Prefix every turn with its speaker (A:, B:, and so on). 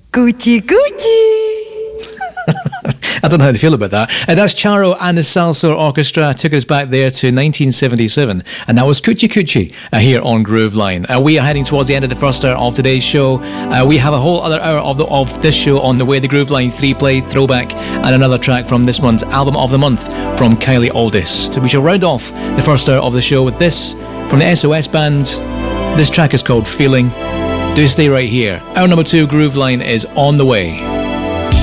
A: Gucci, Gucci.
B: I don't know how to feel about that. That's Charo and the Salsoul Orchestra. Took us back there to 1977. And that was Coochie Coochie here on Groove Line. We are heading towards the end of the first hour of today's show. We have a whole other hour of this show on the way. The Groove Line 3-play throwback and another track from this month's album of the month from Kylie Aldis. So we shall round off the first hour of the show with this from the SOS Band. This track is called Feeling. Do stay right here. Hour number 2 Groove Line is on the way.